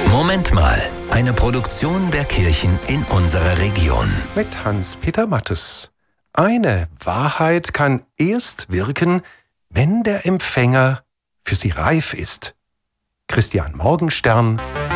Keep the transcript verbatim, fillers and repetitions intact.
Moment mal, eine Produktion der Kirchen in unserer Region. Mit Hans-Peter Mattes. Eine Wahrheit kann erst wirken, wenn der Empfänger für sie reif ist. Christian Morgenstern